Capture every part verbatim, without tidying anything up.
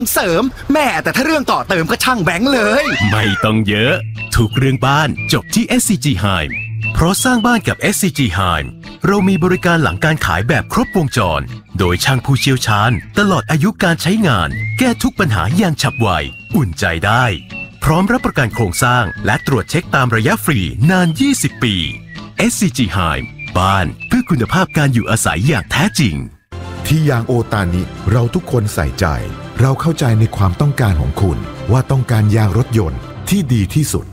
เสริมแม่แต่ถ้าเรื่องต่อเติมก็ช่างแบงค์เลยไม่ต้องเยอะทุกเรื่องบ้านจบที่ เอส ซี จี Heim เพราะสร้างบ้านกับ เอส ซี จี Heim เรามีบริการหลังการขายแบบครบวงจรโดยช่างผู้เชี่ยวชาญตลอดอายุการใช้งานแก้ทุกปัญหาอย่างฉับไวอุ่นใจได้พร้อมรับประกันโครงสร้างและตรวจเช็คตามระยะฟรีนานยี่สิบปี เอส ซี จี Heim บ้านเพื่อคุณภาพการอยู่อาศัยอย่างแท้จริงที่ยางโอตานิเราทุกคนใส่ใจเราเข้าใจในความต้องการของคุณว่าต้องการยางรถยนต์ที่ดีที่สุด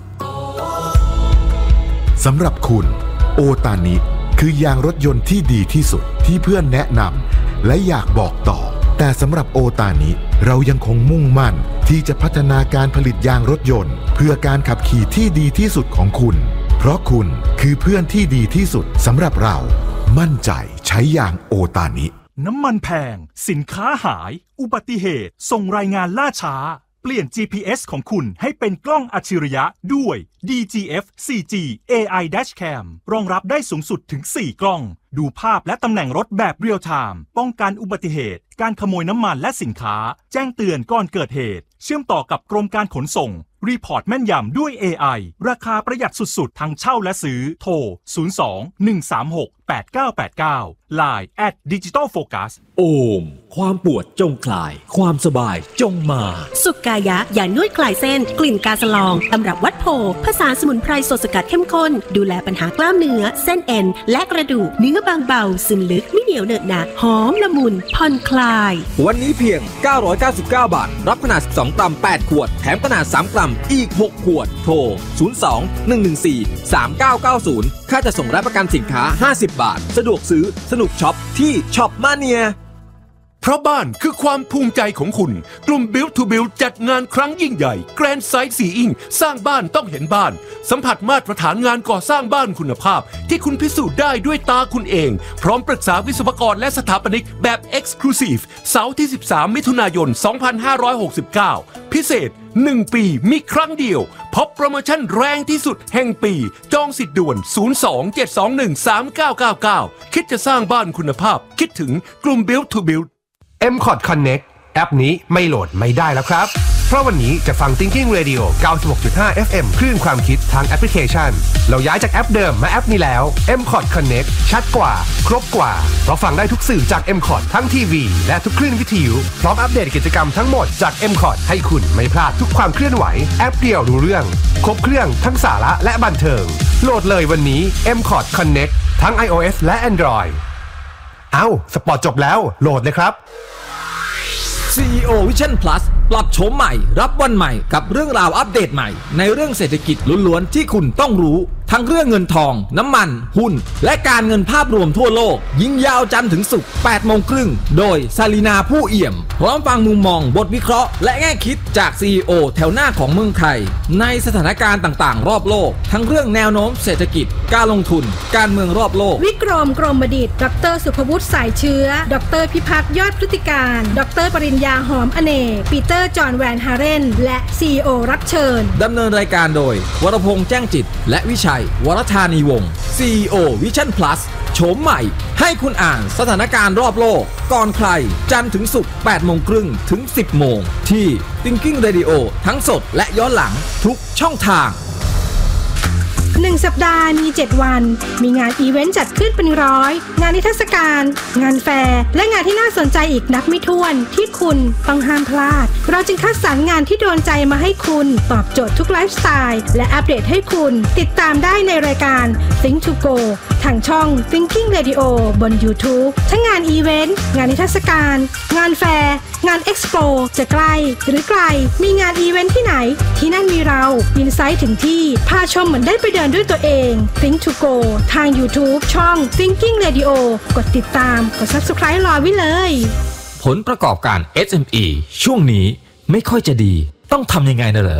สำหรับคุณโอตานิคือยางรถยนต์ที่ดีที่สุดที่เพื่อนแนะนำและอยากบอกต่อแต่สำหรับโอตานิเรายังคงมุ่งมั่นที่จะพัฒนาการผลิตยางรถยนต์เพื่อการขับขี่ที่ดีที่สุดของคุณเพราะคุณคือเพื่อนที่ดีที่สุดสำหรับเรามั่นใจใช้ยางโอตานิน้ำมันแพงสินค้าหายอุบัติเหตุส่งรายงานล่าช้าเปลี่ยน จี พี เอส ของคุณให้เป็นกล้องอัจฉริยะด้วย ดี จี เอฟ โฟร์ จี เอ ไอ Dashcam รองรับได้สูงสุดถึงสี่กล้องดูภาพและตำแหน่งรถแบบเรียลไทม์ป้องกันอุบัติเหตุการขโมยน้ำมันและสินค้าแจ้งเตือนก่อนเกิดเหตุเชื่อมต่อกับกรมการขนส่งรีพอร์ตแม่นยำด้วย เอ ไอ ราคาประหยัดสุดๆทั้งเช่าและซื้อโทรศูนย์ สอง หนึ่ง สาม หก แปด เก้า แปด เก้า ไลน์ แอท ดิจิตอลโฟกัสโอมความปวดจงคลายความสบายจงมาสุกายะยานวดคลายเส้นกลิ่นกาสลองตำรับวัดโพผสานสมุนไพรสดสกัดเข้มข้นดูแลปัญหากล้ามเนื้อเส้นเอ็นและกระดูกเนื้อบางเบาซึมลึกไม่เหนียวเหนอะหนะหอมละมุนผ่อนคลายวันนี้เพียงเก้าร้อยเก้าสิบเก้าบาทรับขนาดสิบสองกรัมแปดขวดแถมขนาดสามกรัมอีกหกขวดโทรศูนย์ สอง หนึ่ง หนึ่ง สี่ สาม เก้า เก้า ศูนย์ค่าจะส่งและประกันสินค้าห้าสิบบาทสะดวกซื้อสนุกช็อปที่ช็อปมาเนียเพราะบ้านคือความภูมิใจของคุณกลุ่ม Build to Build จัดงานครั้งยิ่งใหญ่ Grand Sightseeing สร้างบ้านต้องเห็นบ้านสัมผัสมาตรฐานงานก่อสร้างบ้านคุณภาพที่คุณพิสูจน์ได้ด้วยตาคุณเองพร้อมปรึกษาวิศวกรและสถาปนิกแบบ Exclusive เสาร์ที่สิบสามมิถุนายนสองพันห้าร้อยหกสิบเก้าพิเศษหนึ่งปีมีครั้งเดียวพบโปรโมชั่นแรงที่สุดแห่งปีจองสิทธิ์ด่วนศูนย์ สอง เจ็ด สอง หนึ่ง สาม เก้า เก้า เก้าคิดจะสร้างบ้านคุณภาพคิดถึงกลุ่ม Build to Build เอ็ม คอท Connect แอปนี้ไม่โหลดไม่ได้แล้วครับเพราะวันนี้จะฟัง Thinking Radio เก้าสิบหกจุดห้า เอฟ เอ็ม คลื่นความคิดทางแอปพลิเคชันเราย้ายจากแอปเดิมมาแอปนี้แล้ว เอ็ม คอท Connect ชัดกว่าครบกว่าเพราะฟังได้ทุกสื่อจาก เอ็ม คอท ทั้งทีวีและทุกคลื่นวิทยุพร้อมอัปเดตกิจกรรมทั้งหมดจาก เอ็ม คอท ให้คุณไม่พลาดทุกความเคลื่อนไหวแอปเดียวรู้เรื่องครบเครื่องทั้งสาระและบันเทิงโหลดเลยวันนี้ เอ็ม คอท Connect ทั้ง iOS และ Android เอ้าสปอร์ตจบแล้วโหลดเลยครับซี อี โอ Vision Plus ปรับโฉมใหม่รับวันใหม่กับเรื่องราวอัปเดตใหม่ในเรื่องเศรษฐกิจล้วนๆที่คุณต้องรู้ทั้งเรื่องเงินทองน้ำมันหุ้นและการเงินภาพรวมทั่วโลกยิ่งยาวจันทร์ถึงศุกร์แปดโมงครึ่งโดยซาลีนาผู้เอี่ยมพร้อมฟังมุมมองบทวิเคราะห์และแง่คิดจาก ซี อี โอ แถวหน้าของเมืองไทยในสถานการณ์ต่างๆรอบโลกทั้งเรื่องแนวโน้มเศรษฐกิจการลงทุนการเมืองรอบโลกวิกรมกรมดิษฐ์ดรสุภวุฒิสายเชื้อดรพิพัฒน์ยอดพฤติการดรปริญญาหอมอเนกปีเตอร์จอห์นแวนฮาเรนและ ซี อี โอ รับเชิญดำเนินรายการโดยวรพงษ์แจ้งจิตและวิชัยวรธานีวงศ์ ซี อี โอ Vision Plus โฉมใหม่ให้คุณอ่านสถานการณ์รอบโลกก่อนใครจันทร์ถึงศุกร์แปดโมงครึ่งถึงสิบโมงที่ Thinking Radio ทั้งสดและย้อนหลังทุกช่องทางหนึ่งสัปดาห์มีเจ็ดวันมีงานอีเวนต์จัดขึ้นเป็นร้อยงานนิทรรศการงานแฟร์และงานที่น่าสนใจอีกนับไม่ถ้วนที่คุณต้องห้ามพลาดเราจึงคัดสรรงานที่โดนใจมาให้คุณตอบโจทย์ทุกไลฟ์สไตล์และอัปเดตให้คุณติดตามได้ในรายการ Think to Go ทางช่อง Thinking Radio บน YouTube ทั้งงานอีเวนต์งานนิทรรศการงานแฟร์งานเอ็กซ์โปจะใกล้หรือไกลมีงานอีเวนต์ที่ไหนที่นั่นมีเราอินไซต์ถึงที่พาชมเหมือนได้ไปเดินด้วยตัวเอง Think to Go ทาง YouTube ช่อง Thinking Radio กดติดตามกด Subscribe รอไว้เลยผลประกอบการ เอส เอ็ม อี ช่วงนี้ไม่ค่อยจะดีต้องทำยังไงนะเหรอ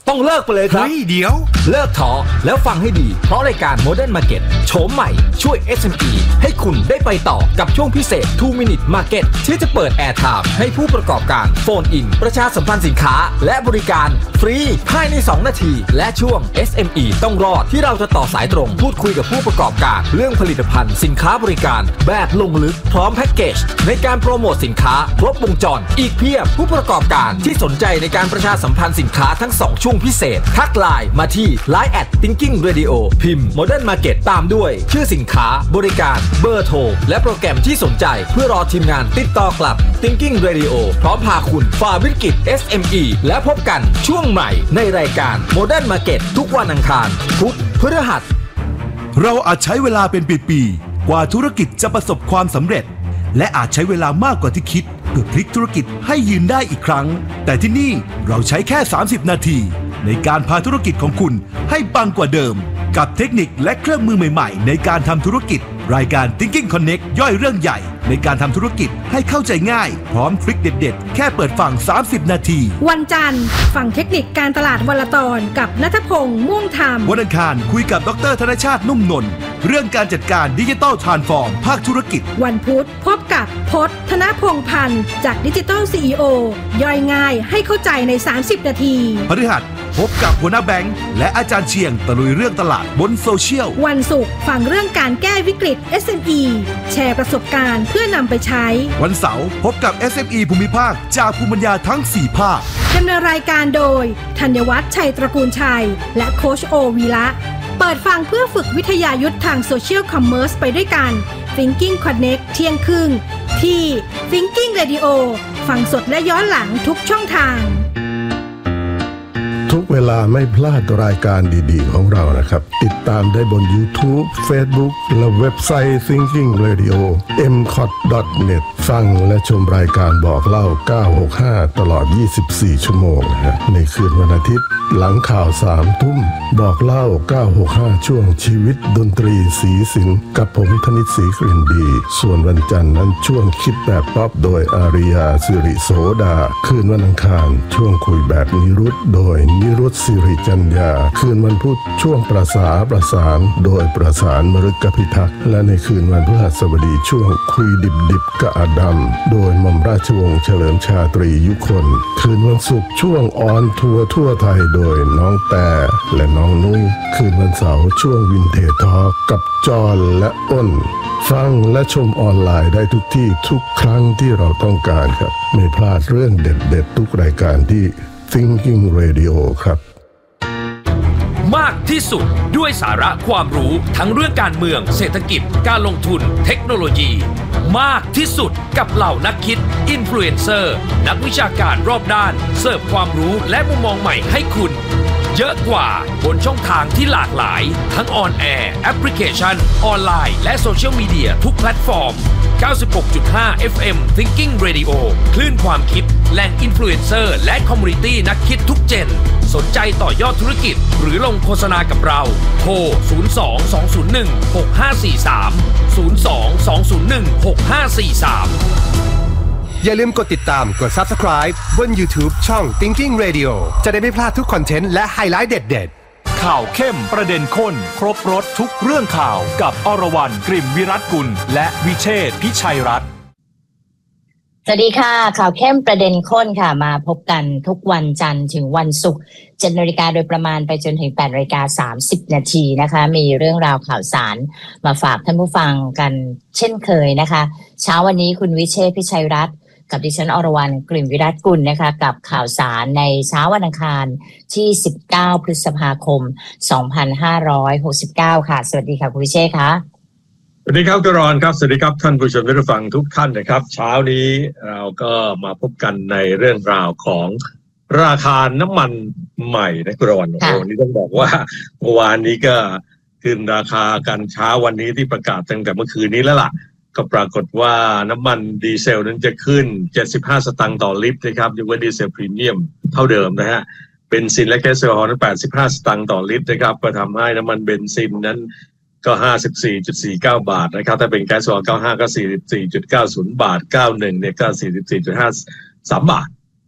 ต้องเลิกไปเลยครับเฮ้ยเดี๋ยวเลิกท้อแล้วฟังให้ดีเพราะรายการ Modern Market โฉมใหม่ช่วย เอส เอ็ม อี ให้คุณได้ไปต่อกับช่วงพิเศษ ทู Minute Market ที่จะเปิดแอร์ไทม์ให้ผู้ประกอบการโฟนอินประชาสัมพันธ์สินค้าและบริการฟรีภายในสองนาทีและช่วง เอส เอ็ม อี ต้องรอดที่เราจะต่อสายตรงพูดคุยกับผู้ประกอบการเรื่องผลิตภัณฑ์สินค้าบริการแบบลงลึกพร้อมแพ็กเกจในการโปรโมทสินค้าครบวงจรอีกเพียบผู้ประกอบการที่สนใจในการประชาสัมพันธ์สินค้าทั้งสองช่วงพิเศษทักไลน์มาที่ ไลน์ แอท Thinking Radio พิมพ์ Modern Market ตามด้วยชื่อสินค้าบริการเบอร์โทรและโปรแกรมที่สนใจเพื่อรอทีมงานติดต่อกลับ Thinking Radio พร้อมพาคุณฝ่าวิกฤต เอส เอ็ม อี และพบกันช่วงใหม่ในรายการ Modern Market ทุกวันอังคารพุธพฤหัสเราอาจใช้เวลาเป็นปีๆกว่าธุรกิจจะประสบความสำเร็จและอาจใช้เวลามากกว่าที่คิดเพื่อพลิกธุรกิจให้ยืนได้อีกครั้งแต่ที่นี่เราใช้แค่สามสิบนาทีในการพาธุรกิจของคุณให้ปังกว่าเดิมกับเทคนิคและเครื่องมือใหม่ๆในการทำธุรกิจรายการ Thinking Connect ย่อยเรื่องใหญ่ในการทำธุรกิจให้เข้าใจง่ายพร้อมทริคเด็ดๆแค่เปิดฟังสามสิบนาทีวันจันทร์ฟังเทคนิคการตลาดวันละตอนกับณัฐพงษ์ม่วงธรรมวันอังคารคุยกับดร.ธนชาตินุ่มนนท์เรื่องการจัดการดิจิทัลทรานส์ฟอร์มภาคธุรกิจวันพุธพบกับพจน์ธนพงษ์พันธ์จากดิจิทัล ซี อี โอ ย่อยง่ายให้เข้าใจในสามสิบนาทีพฤหัสพบกับหัวหน้าแบงค์และอาจารย์เชียงตะลุยเรื่องตลาดบนโซเชียลวันศุกร์ฟังเรื่องการแก้วิกฤต เอส เอ็ม อี แชร์ประสบการณ์เพื่อนำไปใช้วันเสาร์พบกับ เอส เอ็ม อี ภูมิภาคจากภูมิปัญญาทั้งสี่ภาคดำเนินรายการโดยธัญวัฒน์ชัยตระกูลชัยและโค้ชโอวีระเปิดฟังเพื่อฝึกวิทยายุทธทางโซเชียลคอมเมอร์สไปด้วยกัน Thinking Connect เที่ยงครึ่งที่ Thinking Radio ฟังสดและย้อนหลังทุกช่องทางทุกเวลาไม่พลาดรายการดีๆของเรานะครับติดตามได้บน YouTube Facebook และเว็บไซต์ Thinking Radio เอ็ม คอท ดอท เน็ต ฟังและชมรายการบอกเล่าเก้าหกห้าตลอดยี่สิบสี่ชั่วโมงนะในคืนวันอาทิตย์หลังข่าวสามทุ่มบอกเล่าเก้าหกห้าช่วงชีวิตดนตรีสีสินกับผมธนิตศรีกลิ่นดีส่วนวันจันทร์นั้นช่วงคิดแบบป๊อปโดยอาริยาสิริโสดาคืนวันอังคารช่วงคุยแบบนิรุตโดยนิรุตสิริจัญญาคืนวันพุธช่วงประสาประสานโดยประสานมฤกพิทักษ์และในคืนวันพฤหัสบดีช่วงคุยดิบดิบกะอดัมโดยหม่อมราชวงศ์เฉลิมชาตรียุคนคืนวันศุกร์ช่วงออนทัวร์ทั่วไทยโดยน้องแต่และน้องนุ้ยคืนวันเสาร์ช่วงวินเทจทอล์กกับจอห์นและอ้นฟังและชมออนไลน์ได้ทุกที่ทุกครั้งที่เราต้องการครับไม่พลาดเรื่องเด็ดๆทุกรายการที่ Thinking Radio ครับมากที่สุดด้วยสาระความรู้ทั้งเรื่องการเมืองเศรษฐกิจการลงทุนเทคโนโลยีมากที่สุดกับเหล่านักคิดอินฟลูเอนเซอร์นักวิชาการรอบด้านเสิร์ฟความรู้และมุมมองใหม่ให้คุณเยอะกว่าบนช่องทางที่หลากหลายทั้งออนแอร์แอปพลิเคชันออนไลน์และโซเชียลมีเดียทุกแพลตฟอร์ม เก้าสิบหกจุดห้า เอฟ เอ็ม Thinking Radio คลื่นความคิดแหล่งอินฟลูเอนเซอร์และคอมมูนิตี้นักคิดทุกเจนสนใจต่อยอดธุรกิจหรือลงโฆษณากับเราโทรศูนย์ สอง สอง ศูนย์ หนึ่ง หก ห้า สี่ สาม ศูนย์ สอง สอง ศูนย์ หนึ่ง หก ห้า สี่ สามอย่าลืมกดติดตามกด Subscribe บน YouTube ช่อง Thinking Radio จะได้ไม่พลาดทุกคอนเทนต์และไฮไลท์เด็ดๆข่าวเข้มประเด็นข้นครบรสทุกเรื่องข่าวกับอรวรรณ กลิ่มวิรัตกุลและวิเชษฐ์พิชัยรัตน์สวัสดีค่ะข่าวเข้มประเด็นข้นค่ะมาพบกันทุกวันจันทร์ถึงวันศุกร์ เจ็ดนาฬิกาโดยประมาณไปจนถึง แปดนาฬิกาสามสิบนาทีนะคะมีเรื่องราวข่าวสารมาฝากท่านผู้ฟังกันเช่นเคยนะคะเช้าวันนี้คุณวิเชษฐ์พิชัยรัตน์กับดิฉันอรวรรณ กลิ่มวิรัตกุลนะคะกับข่าวสารในเช้าวันอังคารที่สิบเก้าพฤษภาคมสองพันห้าร้อยหกสิบเก้าค่ะสวัสดีค่ะคุณวิเชษฐ์ค่ะสวัสดีครับกรอนครับสวัสดีครับท่านผู้ชมและผู้ฟังทุกท่านนะครับเช้านี้เราก็มาพบกันในเรื่องราวของราคาน้ำมันใหม่นะกรอนโอ้โหนี่ต้องบอกว่าเมื่อวานนี้ก็ขึ้นราคากันเช้าวันนี้ที่ประกาศตั้งแต่เมื่อคืนนี้แล้วล่ะก็ปรากฏว่าน้ำมันดีเซลนั้นจะขึ้นเจ็ดสิบห้าสตางค์ต่อลิตรนะครับยกเว้นดีเซลพรีเมียมเท่าเดิมนะฮะเบนซินและแก๊สโซฮอลนั้นแปดสิบห้าสตางค์ต่อลิตรนะครับก็ทำให้น้ำมันเบนซินนั้นก็ ห้าสิบสี่จุดสี่เก้า บาทนะครับถ้าเป็นแก๊สโซฮอลเก้าสิบห้าก็ สี่สิบสี่จุดเก้าศูนย์ บาทเก้าสิบเอ็ดเนี่ยก็ สี่สิบสี่จุดห้าสาม บาท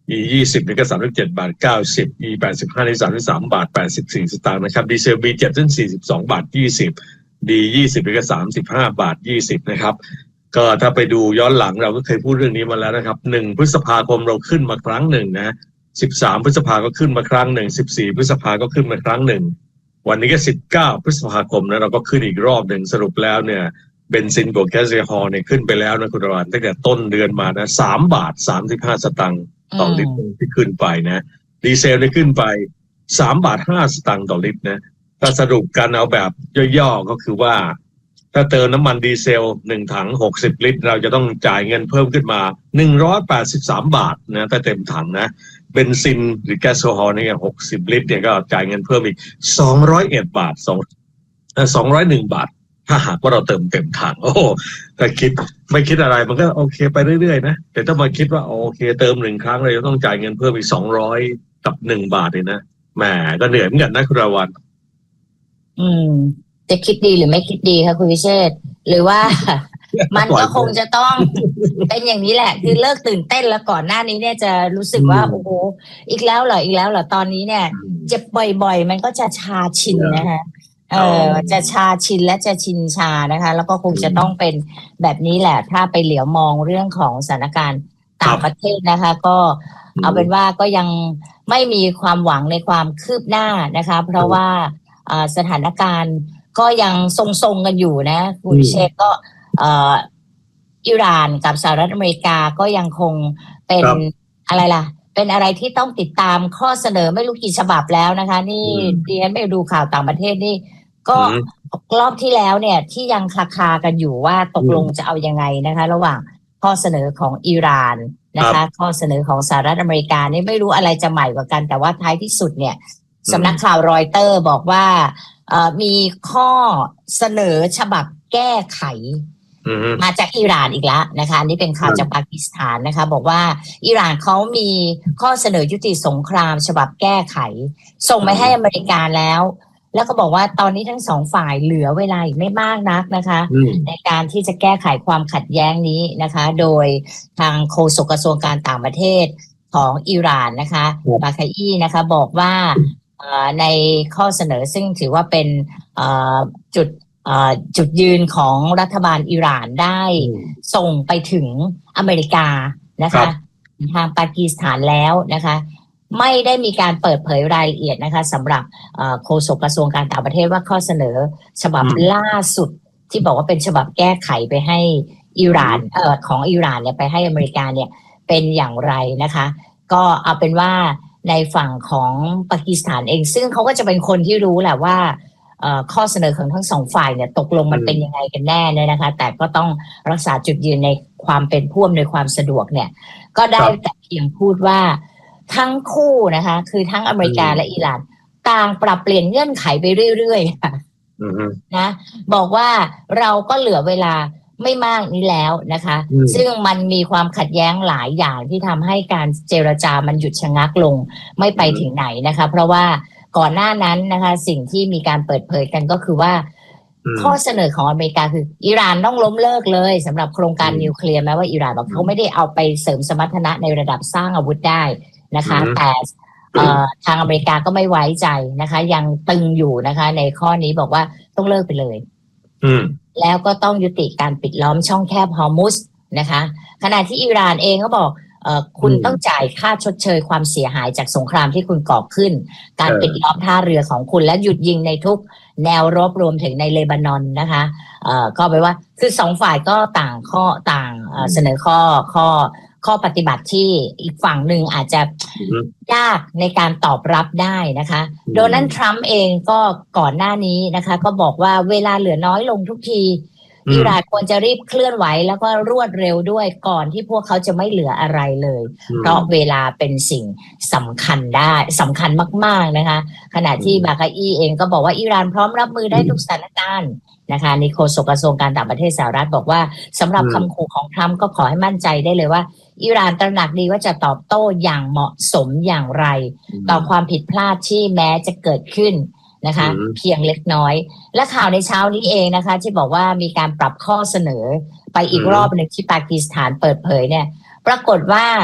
E ยี่สิบนี่ก็สามสิบเจ็ดบาทเก้าสิบ E แปดสิบห้านี่สามสิบสามบาทแปดสิบสี่สตางค์นะครับดีเซล บี เจ็ด ซึ่งสี่สิบสองบาทยี่สิบ D ยี่สิบนี่ก็สามสิบห้าบาทยี่สิบนะครับก็ถ้าไปดูย้อนหลังเราก็เคยพูดเรื่องนี้มาแล้วนะครับหนึ่งพฤษภาคมเราขึ้นมาครั้งหนึ่งนะสิบสามพฤษภาก็ขึ้นมาครั้งหนึ่งสิบสี่พฤษภาก็ขึ้นมาครั้งหนึ่งวันนี้ก็สิบเก้าพฤษภาคมนะเราก็ขึ้นอีกรอบหนึ่งสรุปแล้วเนี่ยเบนซินกับแก๊สโซฮอล์เนี่ยขึ้นไปแล้วนะคุณรวันตั้งแต่ต้นเดือนมานะสามบาทสามสิบห้าสตางค์ต่อลิตรที่ขึ้นไปนะดีเซลได้ขึ้นไปสามบาทห้าสตางค์ต่อลิตรนะถ้าสรุปกันเอาแบบย่อๆก็คือว่าถ้าเติมน้ำมันดีเซลหนึ่งถังหกสิบลิตรเราจะต้องจ่ายเงินเพิ่มขึ้นมาหนึ่งร้อยแปดสิบสามบาทนะถ้าเต็มถังนะเบนซินหรือแก๊สโซฮอล์เนี่ยหกสิบลิตรเนี่ยก็จ่ายเงินเพิ่มอีกสองร้อยเอ็ดบาทสองร้อยเอ็ดบาทถ้าหากว่าเราเติมเต็มถังโอ้แต่คิดไม่คิดอะไรมันก็โอเคไปเรื่อยๆนะแต่ถ้ามาคิดว่าโอเคเติมหนึ่งครั้งเราจะต้องจ่ายเงินเพิ่มอีกสองร้อยกับหนึ่งบาทเลยนะแหมก็เหนื่อยเหมือนกันนะคุณราวันอืมจะคิดดีหรือไม่คิดดีคะคุณวิเชษฐ์หรือว่า มันก็คงจะต้องเป็นอย่างนี้แหละคือเลิกตื่นเต้นแล้วก่อนหน้านี้เนี่ยจะรู้สึกว่าโอ้โหอีกแล้วเหรออีกแล้วเหรอตอนนี้เนี่ยเจ็บบ่อยๆมันก็จะชาชินนะคะเออจะชาชินและจะชินชานะคะแล้วก็คงจะต้องเป็นแบบนี้แหละถ้าไปเหลียวมองเรื่องของสถานการณ์ต่างประเทศนะคะก็เอาเป็นว่าก็ยังไม่มีความหวังในความคืบหน้านะคะเพราะว่าสถานการณ์ก็ยังทรงๆกันอยู่นะคุณเชษก็อิหร่านกับสหรัฐอเมริกาก็ยังคงเป็นอะไรล่ะเป็นอะไรที่ต้องติดตามข้อเสนอไม่รู้กี่ฉบับแล้วนะคะนี่ดิฉันไปดูข่าวต่างประเทศนี่ก็รอบที่แล้วเนี่ยที่ยังคาคากันอยู่ว่าตกลงจะเอายังไงนะคะระหว่างข้อเสนอของอิหร่านนะคะข้อเสนอของสหรัฐอเมริกานี่ไม่รู้อะไรจะใหม่กว่ากันแต่ว่าท้ายที่สุดเนี่ยสำนักข่าวรอยเตอร์บอกว่ามีข้อเสนอฉบับแก้ไขมาจากอิหร่านอีกแล้วนะคะนี่เป็นข่าวจากปากีสถานนะคะบอกว่าอิหร่านเขามีข้อเสนอยุติสงครามฉบับแก้ไขส่งไปให้อเมริกาแล้วแล้วก็บอกว่าตอนนี้ทั้งสองฝ่ายเหลือเวลาอีกไม่มากนักนะคะในการที่จะแก้ไขความขัดแย้งนี้นะคะโดยทางโฆษกกระทรวงการต่างประเทศของอิหร่านนะคะบาคาอีนะคะบอกว่าในข้อเสนอซึ่งถือว่าเป็นจุดจุดยืนของรัฐบาลอิหร่านได้ส่งไปถึงอเมริกานะคะทางปากีสถานแล้วนะคะไม่ได้มีการเปิดเผยรายละเอียดนะคะสำหรับโฆษกกระทรวงการต่างประเทศว่าข้อเสนอฉบับล่าสุดที่บอกว่าเป็นฉบับแก้ไขไปให้อิหร่านเอ่อของอิหร่านเนี่ยไปให้อเมริกาเนี่ยเป็นอย่างไรนะคะก็เอาเป็นว่าในฝั่งของปากีสถานเองซึ่งเขาก็จะเป็นคนที่รู้แหละว่าข้อเสนอของทั้งสองฝ่ายเนี่ยตกลงมันเป็นยังไงกันแน่เนี่ยนะคะแต่ก็ต้องรักษาจุดยืนในความเป็นผู้อำนวยความสะดวกเนี่ยก็ได้แต่เพียงพูดว่าทั้งคู่นะคะคือทั้งอเมริกาและอิหร่านต่างปรับเปลี่ยนเงื่อนไขไปเรื่อยๆค่ะนะบอกว่าเราก็เหลือเวลาไม่มากนี้แล้วนะคะซึ่งมันมีความขัดแย้งหลายอย่างที่ทำให้การเจรจามันหยุดชะงักลงไม่ไปถึงไหนนะคะเพราะว่าก่อนหน้านั้นนะคะสิ่งที่มีการเปิดเผยกันก็คือว่าข้อเสนอของอเมริกาคืออิหร่านต้องล้มเลิกเลยสำหรับโครงการนิวเคลียร์แม้ว่าอิหร่านบอกเขาไม่ได้เอาไปเสริมสมรรถนะในระดับสร้างอาวุธได้นะคะแต่ทางอเมริกาก็ไม่ไว้ใจนะคะยังตึงอยู่นะคะในข้อนี้บอกว่าต้องเลิกไปเลยแล้วก็ต้องยุติการปิดล้อมช่องแคบฮอร์มุซนะคะขณะที่อิหร่านเองก็บอกเอ่อคุณต้องจ่ายค่าชดเชยความเสียหายจากสงครามที่คุณก่อขึ้นการปิดล้อมท่าเรือของคุณและหยุดยิงในทุกแนวรบรวมถึงในเลบานอนนะคะเอ่อก็แปลว่าคือสองฝ่ายก็ต่างข้อต่างเอ่อเสนอข้อข้อข้อปฏิบัติที่อีกฝั่งหนึ่งอาจจะยากในการตอบรับได้นะคะโดนัลด์ทรัมป์เองก็ก่อนหน้านี้นะคะก็บอกว่าเวลาเหลือน้อยลงทุกทีอิหร่านควรจะรีบเคลื่อนไหวแล้วก็รวดเร็วด้วยก่อนที่พวกเขาจะไม่เหลืออะไรเลยเพราะเวลาเป็นสิ่งสำคัญได้สำคัญมากๆนะคะขณะที่บาคาอีเองก็บอกว่าอิหร่านพร้อมรับมือได้ทุกสถานการณ์นะคะนิโคโฆษกกระทรวงการต่างประเทศสหรัฐบอกว่าสำหรับคำขู่ของทรัมป์ก็ขอให้มั่นใจได้เลยว่าอิหร่านตระหนักดีว่าจะตอบโต้อย่างเหมาะสมอย่างไรต่อความผิดพลาดที่แม้จะเกิดขึ้นนะคะเพียงเล็กน้อยและข่าวในเช้านี้เองนะคะที่บอกว่ามีการปรับข้อเสนอไปอีกรอบหนึ่งที่ปากีสถานเปิดเผยเนี่ยปรากฏว่า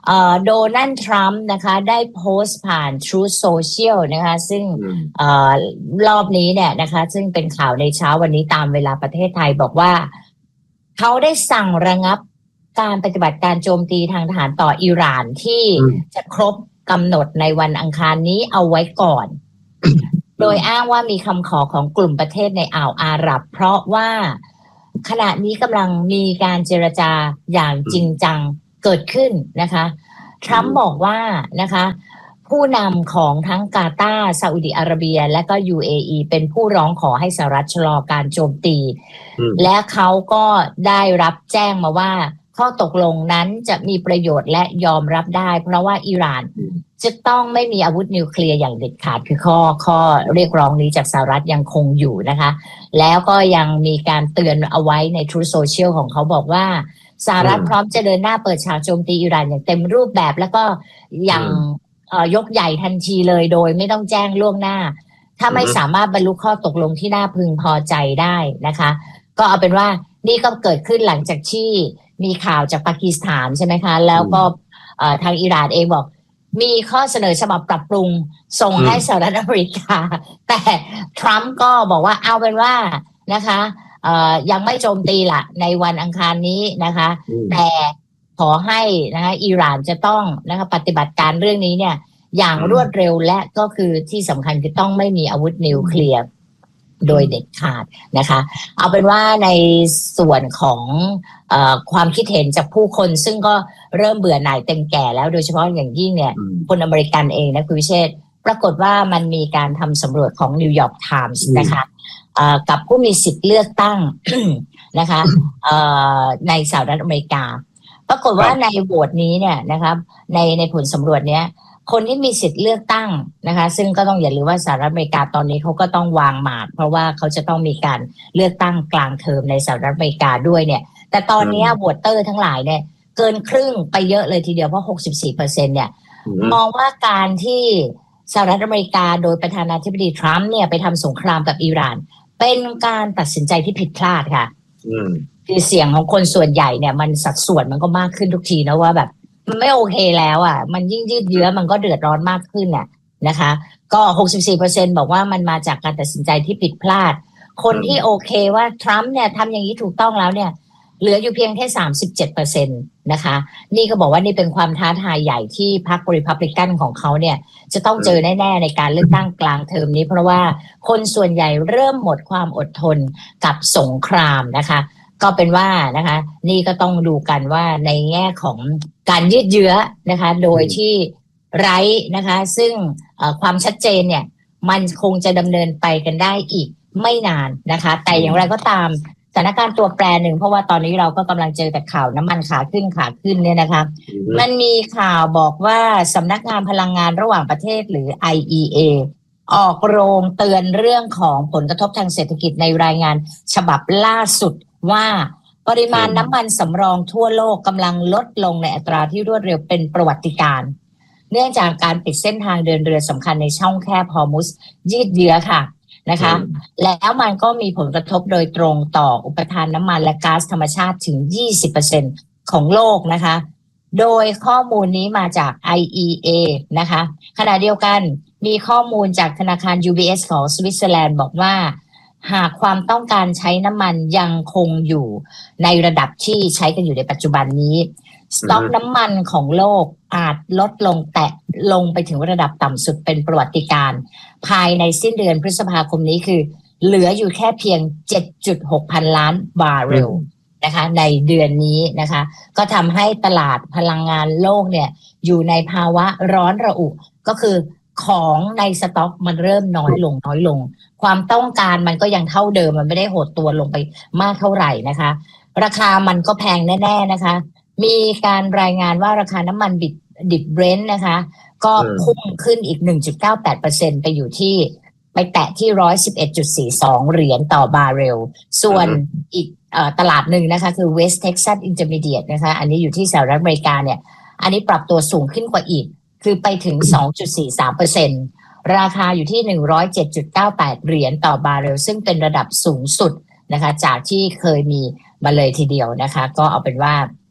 โดนัลด์ทรัมป์นะคะได้โพสต์ผ่าน Truth Social นะคะซึ่งอรอบนี้เนี่ยนะคะซึ่งเป็นข่าวในเช้าวันนี้ตามเวลาประเทศไทยบอกว่าเขาได้สั่งระงับการปฏิบัติการโจมตีทางทหารต่ออิหร่านที่จะครบกำหนดในวันอังคารนี้เอาไว้ก่อน โดยอ้างว่ามีคำขอของกลุ่มประเทศในอ่าวอาหรับเพราะว่าขณะนี้กำลังมีการเจรจาอย่างจริงจังเกิดขึ้นนะคะทรัมป์บอกว่านะคะผู้นำของทั้งกาตาร์ซาอุดิอาระเบียและก็ ยู เอ อี เป็นผู้ร้องขอให้สหรัฐชะลอการโจมตีและเขาก็ได้รับแจ้งมาว่าข้อตกลงนั้นจะมีประโยชน์และยอมรับได้เพราะว่าอิหร่านจะต้องไม่มีอาวุธนิวเคลียร์อย่างเด็ดขาดคือข้อข้อเรียกร้องนี้จากสหรัฐยังคงอยู่นะคะแล้วก็ยังมีการเตือนเอาไว้ใน Truth Social ของเขาบอกว่าสหรัฐพร้อมจะเดินหน้าเปิดฉากโจมตีอิหร่านอย่างเต็มรูปแบบแล้วก็อย่างยกใหญ่ทันทีเลยโดยไม่ต้องแจ้งล่วงหน้าถ้าไม่สามารถบรรลุข้อตกลงที่น่าพึงพอใจได้นะคะก็เอาเป็นว่านี่ก็เกิดขึ้นหลังจากที่มีข่าวจากปากีสถานใช่ไหมคะแล้วก็ทางอิหร่านเองบอกมีข้อเสนอฉบับปรับปรุงส่งให้สหรัฐอเมริกาแต่ทรัมป์ก็บอกว่าเอาเป็นว่านะคะยังไม่โจมตีละในวันอังคารนี้นะคะแต่ขอให้นะคะอิหร่านจะต้องนะคะปฏิบัติการเรื่องนี้เนี่ยอย่างรวดเร็วและก็คือที่สำคัญคือต้องไม่มีอาวุธนิวเคลียร์โดยเด็ดขาดนะคะเอาเป็นว่าในส่วนของเอ่อความคิดเห็นจากผู้คนซึ่งก็เริ่มเบื่อหน่ายเต็มแก่แล้วโดยเฉพาะอย่างยิ่งเนี่ยคนอเมริกันเองนะคุณวิเชษฐ์ปรากฏว่ามันมีการทำสำรวจของนิวยอร์กไทมส์นะคะกับผู้มีสิทธิ์เลือกตั้ง นะคะในสหรัฐอเมริกาปรากฏว่าในโหวตนี้เนี่ยนะครับในในผลสำรวจเนี้ยคนที่มีสิทธิ์เลือกตั้งนะคะซึ่งก็ต้องอย่าลืมว่าสหรัฐอเมริกาตอนนี้เขาก็ต้องวางหมากเพราะว่าเขาจะต้องมีการเลือกตั้งกลางเทอมในสหรัฐอเมริกาด้วยเนี่ยแต่ตอนนี้โหวตเตอร์ทั้งหลายเนี่ยเกินครึ่งไปเยอะเลยทีเดียวเพราะ หกสิบสี่เปอร์เซ็นต์ เนี่ยมองว่าการที่สหรัฐอเมริกาโดยประธานาธิบดีทรัมป์เนี่ยไปทำสงครามกับอิหร่านเป็นการตัดสินใจที่ผิดพลาดค่ะคือเสียงของคนส่วนใหญ่เนี่ยมันสัดส่วนมันก็มากขึ้นทุกทีนะว่าแบบมันไม่โอเคแล้วอ่ะมันยิ่งยืดเยื้อมันก็เดือดร้อนมากขึ้นน่ะนะคะก็ หกสิบสี่เปอร์เซ็นต์ บอกว่ามันมาจากการตัดสินใจที่ผิดพลาดคนที่โอเคว่าทรัมป์เนี่ยทำอย่างนี้ถูกต้องแล้วเนี่ยเหลืออยู่เพียงแค่ สามสิบเจ็ดเปอร์เซ็นต์ นะคะนี่ก็บอกว่านี่เป็นความท้าทายใหญ่ที่พรรครีพับลิกันของเขาเนี่ยจะต้องเจอแน่ๆในการเลือกตั้งกลางเทอมนี้เพราะว่าคนส่วนใหญ่เริ่มหมดความอดทนกับสงครามนะคะก็เป็นว่านะคะนี่ก็ต้องดูกันว่าในแง่ของการยืดเยื้อนะคะโดยที่ไร้นะคะซึ่งความชัดเจนเนี่ยมันคงจะดำเนินไปกันได้อีกไม่นานนะคะแต่อย่างไรก็ตามสถานการณ์ตัวแปรหนึ่งเพราะว่าตอนนี้เราก็กำลังเจอแต่ข่าวน้ำมันขาขึ้นขาขึ้นเนี่ยนะคะมันมีข่าวบอกว่าสำนักงานพลังงานระหว่างประเทศหรือ ไอ อี เอ ออกโรงเตือนเรื่องของผลกระทบทางเศรษฐกิจในรายงานฉบับล่าสุดว่าปริมาณน้ำมันสำรองทั่วโลกกำลังลดลงในอัตราที่รวดเร็วเป็นประวัติการณ์เนื่องจากการปิดเส้นทางเดินเรือสำคัญในช่องแคบฮอร์มุซยืดเยื้อค่ะนะคะแล้วมันก็มีผลกระทบโดยตรงต่ออุปทานน้ำมันและก๊าซธรรมชาติถึง ยี่สิบเปอร์เซ็นต์ ของโลกนะคะโดยข้อมูลนี้มาจาก ไอ อี เอ นะคะขณะเดียวกันมีข้อมูลจากธนาคาร ยู บี เอส ของสวิตเซอร์แลนด์บอกว่าหากความต้องการใช้น้ำมันยังคงอยู่ในระดับที่ใช้กันอยู่ในปัจจุบันนี้สต็อกน้ำมันของโลกอาจลดลงแตะลงไปถึงระดับต่ำสุดเป็นประวัติการณ์ภายในสิ้นเดือนพฤษภาคมนี้คือเหลืออยู่แค่เพียง เจ็ดจุดหก พันล้านบาร์เรลนะคะในเดือนนี้นะคะก็ทำให้ตลาดพลังงานโลกเนี่ยอยู่ในภาวะร้อนระอุก็คือของในสต็อกมันเริ่มน้อยลงน้อยลงความต้องการมันก็ยังเท่าเดิมมันไม่ได้หดตัวลงไปมากเท่าไหร่นะคะราคามันก็แพงแน่ๆนะคะมีการรายงานว่าราคาน้ำมันดิบดิบเบรนท์นะคะก็พุ่งขึ้นอีก หนึ่งจุดเก้าแปดเปอร์เซ็นต์ ไปอยู่ที่ไปแตะที่ หนึ่งร้อยสิบเอ็ดจุดสี่สอง เหรียญต่อบาร์เรลส่วนอีกตลาดหนึ่งนะคะคือ West Texas Intermediate นะคะอันนี้อยู่ที่สหรัฐอเมริกาเนี่ยอันนี้ปรับตัวสูงขึ้นกว่าอีกคือไปถึง สองจุดสี่สามเปอร์เซ็นต์ ราคาอยู่ที่ หนึ่งร้อยเจ็ดจุดเก้าแปด เหรียญต่อบาร์เรลซึ่งเป็นระดับสูงสุดนะคะจากที่เคยมีมาเลยทีเดียวนะคะก็เอาเป็นว่า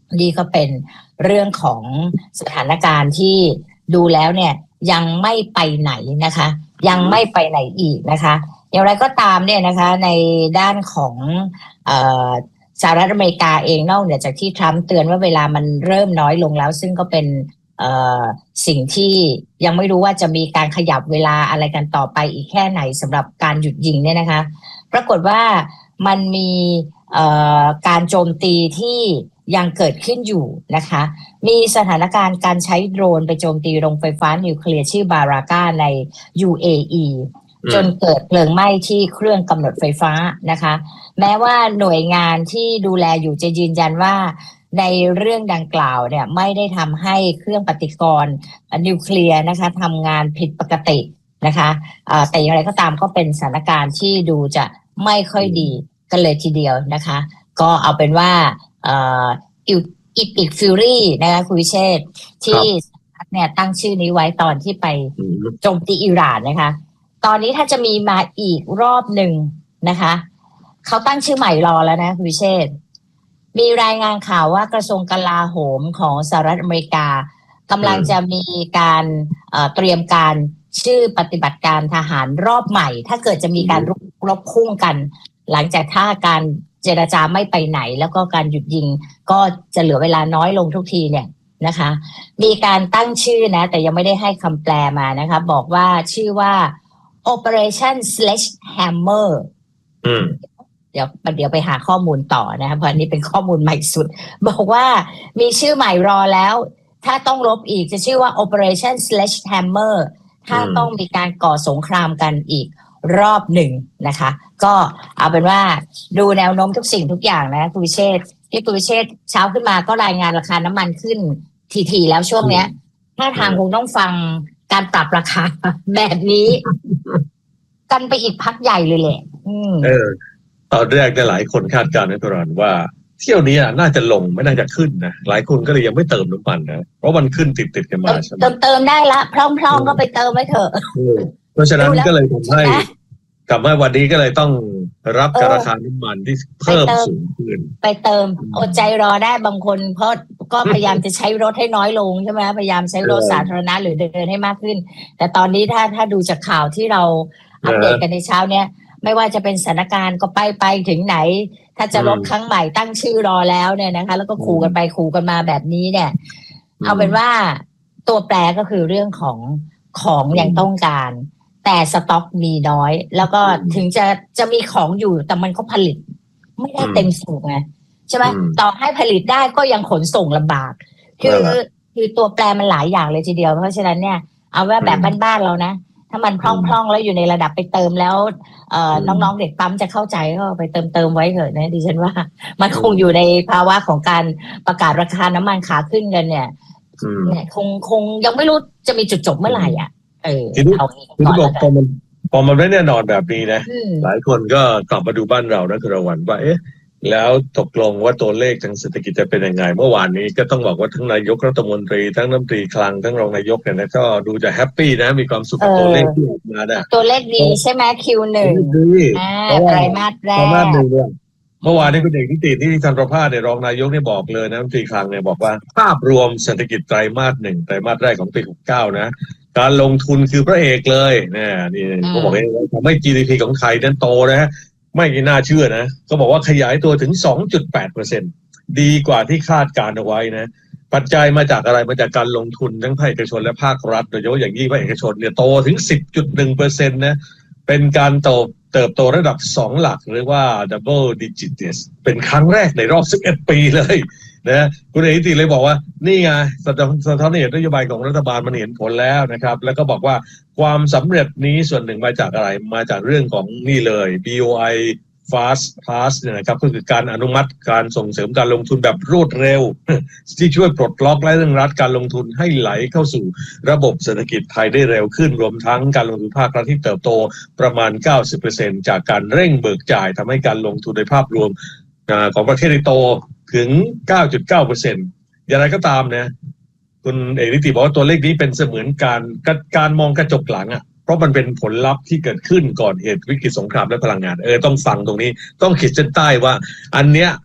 นี่ก็เป็นเรื่องของสถานการณ์ที่ดูแล้วเนี่ยยังไม่ไปไหนนะคะยังไม่ไปไหนอีกนะคะอย่างไรก็ตามเนี่ยนะคะในด้านของเอ่อสหรัฐอเมริกาเองนอกเหนือจากที่ทรัมป์เตือนว่าเวลามันเริ่มน้อยลงแล้วซึ่งก็เป็นเอ่อสิ่งที่ยังไม่รู้ว่าจะมีการขยับเวลาอะไรกันต่อไปอีกแค่ไหนสำหรับการหยุดยิงเนี่ยนะคะปรากฏว่ามันมีเอ่อการโจมตีที่ยังเกิดขึ้นอยู่นะคะมีสถานการณ์การใช้โดรนไปโจมตีโรงไฟฟ้านิวเคลียร์ชื่อบาราก้าใน ยู เอ อี จนเกิดเพลิงไหม้ที่เครื่องกำเนิดไฟฟ้านะคะแม้ว่าหน่วยงานที่ดูแลอยู่จะยืนยันว่าในเรื่องดังกล่าวเนี่ยไม่ได้ทำให้เครื่องปฏิกรณ์นิวเคลียร์นะคะทำงานผิดปกตินะคะแต่อย่างไรก็ตามก็เป็นสถานการณ์ที่ดูจะไม่ค่อยดีกันเลยทีเดียวนะคะก็เอาเป็นว่าอีพิกฟิวรี่นะคะคุณวิเชษฐ์ที่เนี่ยตั้งชื่อนี้ไว้ตอนที่ไปโจมตีอิหร่านนะคะตอนนี้ถ้าจะมีมาอีกรอบหนึ่งนะคะเขาตั้งชื่อใหม่รอแล้วนะคุณวิเชษฐ์มีรายงานข่าวว่ากระทรวงกลาโหมของสหรัฐอเมริกากำลังจะมีการเตรียมการชื่อปฏิบัติการทหารรอบใหม่ถ้าเกิดจะมีการรบรบพุ่งกันหลังจากถ้าการเจรจาไม่ไปไหนแล้วก็การหยุดยิงก็จะเหลือเวลาน้อยลงทุกทีเนี่ยนะคะมีการตั้งชื่อนะแต่ยังไม่ได้ให้คำแปลมานะคะบอกว่าชื่อว่า Operation Sledgehammer อืมเดี๋ยวเดี๋ยวไปหาข้อมูลต่อนะคะเพราะอันนี้เป็นข้อมูลใหม่สุดบอกว่ามีชื่อใหม่รอแล้วถ้าต้องรบอีกจะชื่อว่า Operation Sledgehammer ถ้าต้องมีการก่อสงครามกันอีกรอบหนึ่งนะคะก็เอาเป็นว่าดูแนวโน้มทุกสิ่งทุกอย่างนะคุณวิเชษฐ์ที่คุณวิเชษฐ์เช้าขึ้นมาก็รายงานราคาน้ำมันขึ้นทีๆแล้วช่วงเนี้ยถ้าทางคงต้องฟังการปรับราคาแบบนี้กันไปอีกพักใหญ่เลยแหละเออตอนแรกเนี่ยหลายคนคาดการณ์นะตอนว่าเที่ยวนี้น่าจะลงไม่น่าจะขึ้นนะหลายคนก็เลยยังไม่เติมน้ำมันนะเพราะมันขึ้นติดๆกันมาใช่ไหมเติมเติมได้ละพร้อมๆก็ไปเติมไว้เถอะเพราะฉะนั้นก็เลยทำให้กลับมาวันนี้ก็เลยต้องรับกับราคาน้ำมันที่เพิ่มสูงขึ้นไปเติมอดใจรอได้บางคนเพราะก็พยายามจะใช้รถให้น้อยลงใช่ไหมพยายามใช้รถสาธารณะหรือเดินให้มากขึ้นแต่ตอนนี้ถ้าถ้าดูจากข่าวที่เราอัปเดตกันในเช้าเนี้ยไม่ว่าจะเป็นสถานการณ์ก็ไปไปถึงไหนถ้าจะลดครั้งใหม่ตั้งชื่อรอแล้วเนี่ยนะคะแล้วก็ขู่กันไปขู่กันมาแบบนี้เนี่ยเอาเป็นว่าตัวแปรก็คือเรื่องของของยังต้องการแต่สต็อกมีน้อยแล้วก็ถึงจะจะมีของอยู่แต่มันก็ผลิตไม่ได้เต็มสูบไงใช่ไหมต่อให้ผลิตได้ก็ยังขนส่งลำบากคือคือตัวแปรมันหลายอย่างเลยทีเดียวเพราะฉะนั้นเนี่ยเอาว่าแบบบ้านๆเรานะถ้ามันพร่องๆแล้วอยู่ในระดับไปเติมแล้วเอ่อน้องๆเด็กปั๊มจะเข้าใจก็ไปเติมเติมไว้เถอะนะดิฉันว่ามันคงอยู่ในภาวะของการประกาศราคาน้ำมันขาขึ้นกันเนี่ยเนี่ยคงคงยังไม่รู้จะมีจุดจบเมื่อไหร่อ่ะเออเอาคือที่บอกพอมันพอมันไม่แน่นอนแบบนี้นะหลายคนก็กลับมาดูบ้านเรานะคุณระวันว่าเอ๊ะแล้วตกลงว่าตัวเลขทางเศรษฐกิจจะเป็นยังไงเมื่อวานนี้ก็ต้องบอกว่าทั้งนายกรัฐมนตรีทั้งรัฐมนตรีคลังทั้งรองนายกเนี่ยนะก็ดูจะแฮปปี้นะมีความสุขกับตัวเลขที่ออกมาเนี่ยตัวเลขดีใช่ไหม คิว หนึ่ง อ่าไตรมาสแรกไตรมาสหนึ่งเนี่ยเมื่อวานนี้คุณเอกนิติที่ธันประภาสเนี่ยรองนายกเนี่ยบอกเลยนะรัฐมนตรีคลังเนี่ยบอกว่าภาพรวมเศรษฐกิจไตรมาสหนึ่งไตรมาสแรกของปีหกสิบเก้านะการลงทุนคือพระเอกเลยเนี่ยนี่เขาบอกว่าทำให้ จี ดี พี ของไทยนั้นโตนะฮะไม่น่าเชื่อนะก็บอกว่าขยายตัวถึง สองจุดแปดเปอร์เซ็นต์ ดีกว่าที่คาดการเอาไว้นะปัจจัยมาจากอะไรมาจากการลงทุนทั้งภาคเอกชนและภาครัฐโดยเฉพาะอย่างยิ่งภาคเอกชนเนี่ยโตถึง สิบจุดหนึ่งเปอร์เซ็นต์ นะเป็นการโตเติบโตระดับสองหลักหรือว่า double digit เป็นครั้งแรกในรอบสิบเอ็ดปีเลยนะคุณเอกนิติเลยบอกว่านี่ไงสะท้อนให้เห็นนโยบายของรัฐบาลมันเห็นผลแล้วนะครับแล้วก็บอกว่าความสำเร็จนี้ส่วนหนึ่งมาจากอะไรมาจากเรื่องของนี่เลย บี โอ ไอFast Pass เนี่ยนะครับก็คือการอนุมัติการส่งเสริมการลงทุนแบบรวดเร็วที่ช่วยปลดล็อกและเร่งรัดการลงทุนให้ไหลเข้าสู่ระบบเศรษฐกิจไทยได้เร็วขึ้นรวมทั้งการลงทุนภาครัฐที่เติบโตประมาณ เก้าสิบเปอร์เซ็นต์ จากการเร่งเบิกจ่ายทำให้การลงทุนในภาพรวมของประเทศโตถึง เก้าจุดเก้าเปอร์เซ็นต์ อย่างไรก็ตามนะคุณเอกนิติบอกว่าตัวเลขนี้เป็นเสมือนการการมองกระจกหลังอ่ะเพราะมันเป็นผลลัพธ์ที่เกิดขึ้นก่อนเหตุวิกฤตสงครามและพลังงานเออต้องฟังตรงนี้ต้องขีดเส้นใต้ว่าอันเนี้ย